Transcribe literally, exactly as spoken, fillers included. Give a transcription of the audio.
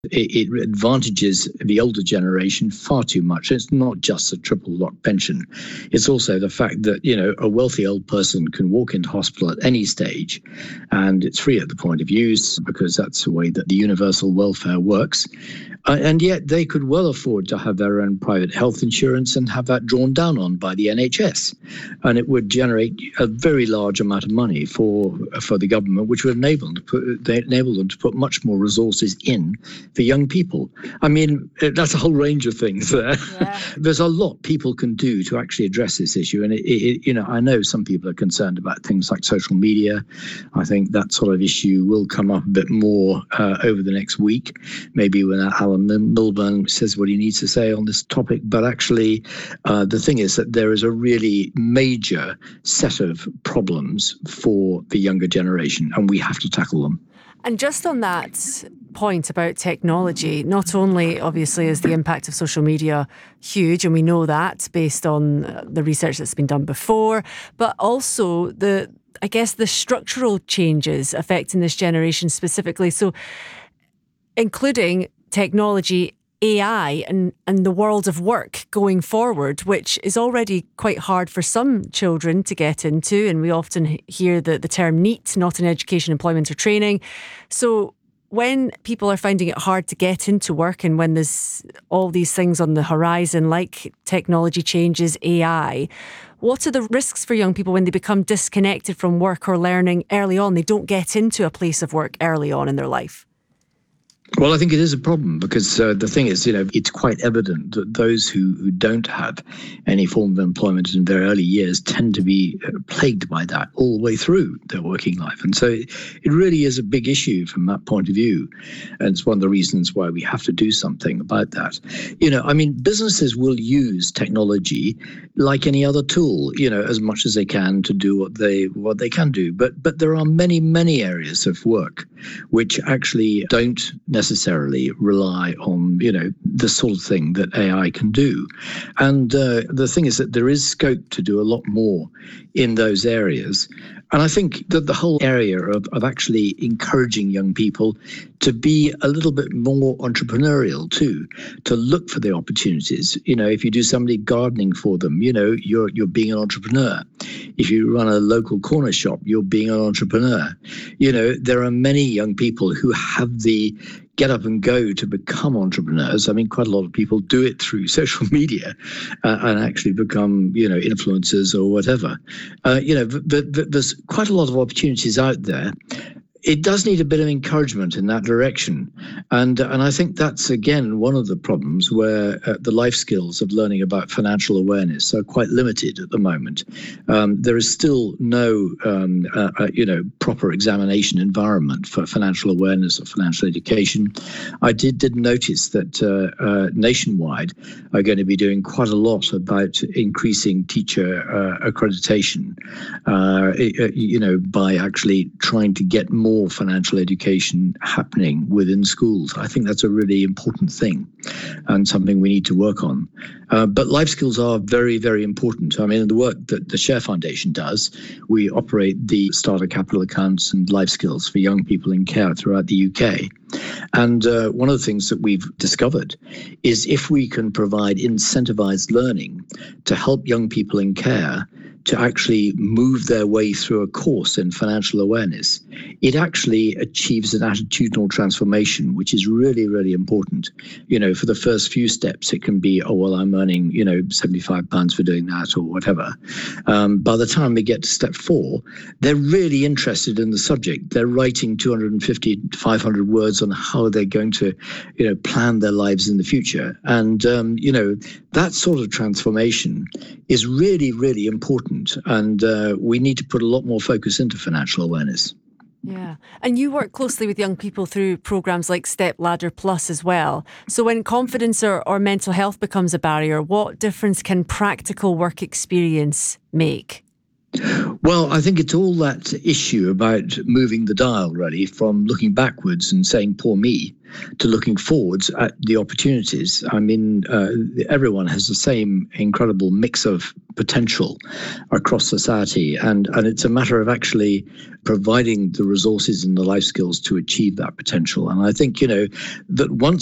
It, it advantages the older generation far too much. It's not just a triple lock pension. It's also the fact that, you know, a wealthy old person can walk into hospital at any stage and it's free at the point of use because that's the way that the universal welfare works. Uh, and yet they could well afford to have their own private health insurance and have that drawn down on by the N H S. And it would generate a very large amount of money for for the government, which would enable them to put, they enable them to put much more resources in for young people. I mean, that's a whole range of things there. Yeah. There's a lot people can do to actually address this issue. And, it, it, you know, I know some people are concerned about things like social media. I think that sort of issue will come up a bit more uh, over the next week, maybe when Alan Milburn says what he needs to say on this topic. But actually, uh, the thing is that there is a really major set of problems for the younger generation, and we have to tackle them. And just on that point about technology, not only obviously is the impact of social media huge, and we know that based on the research that's been done before, but also the, I guess, the structural changes affecting this generation specifically. So including technology, A I and, and the world of work going forward, which is already quite hard for some children to get into. And we often hear the, the term NEET, not in education, employment or training. So when people are finding it hard to get into work and when there's all these things on the horizon like technology changes, A I, what are the risks for young people when they become disconnected from work or learning early on? They don't get into a place of work early on in their life. Well, I think it is a problem because uh, the thing is, you know, it's quite evident that those who, who don't have any form of employment in their early years tend to be uh, plagued by that all the way through their working life. And so it, it really is a big issue from that point of view. And it's one of the reasons why we have to do something about that. You know, I mean, businesses will use technology like any other tool, you know, as much as they can to do what they what they can do. But but there are many, many areas of work which actually don't necessarily necessarily rely on, you know, the sort of thing that A I can do. And uh, the thing is that there is scope to do a lot more in those areas. And I think that the whole area of, of actually encouraging young people to be a little bit more entrepreneurial too, to look for the opportunities. You know, if you do somebody gardening for them, you know, you're you're being an entrepreneur. If you run a local corner shop, you're being an entrepreneur. You know, there are many young people who have the get up and go to become entrepreneurs. I mean, quite a lot of people do it through social media uh, and actually become, you know, influencers or whatever. Uh, you know, but, but there's quite a lot of opportunities out there. It does need a bit of encouragement in that direction. And and I think that's, again, one of the problems where uh, the life skills of learning about financial awareness are quite limited at the moment. Um, there is still no, um, uh, uh, you know, proper examination environment for financial awareness or financial education. I did, did notice that uh, uh, Nationwide are going to be doing quite a lot about increasing teacher uh, accreditation, uh, you know, by actually trying to get more More financial education happening within schools. I think that's a really important thing and something we need to work on. Uh, but life skills are very, very important. I mean, the work that the Share Foundation does, we operate the starter capital accounts and life skills for young people in care throughout the U K. And uh, one of the things that we've discovered is if we can provide incentivized learning to help young people in care to actually move their way through a course in financial awareness, it actually achieves an attitudinal transformation, which is really, really important. You know, for the first few steps, it can be, oh, well, I'm earning, you know, seventy-five pounds for doing that or whatever. Um, by the time we get to step four, they're really interested in the subject. They're writing two hundred fifty to five hundred words on how they're going to, you know, plan their lives in the future. And, um, you know, that sort of transformation is really, really important. And uh, we need to put a lot more focus into financial awareness. Yeah. And you work closely with young people through programs like Step Ladder Plus as well. So when confidence or, or mental health becomes a barrier, what difference can practical work experience make? Well, I think it's all that issue about moving the dial, really, from looking backwards and saying, poor me, to looking forwards at the opportunities. I mean, uh, everyone has the same incredible mix of potential across society, and, and it's a matter of actually providing the resources and the life skills to achieve that potential. And I think, you know, that once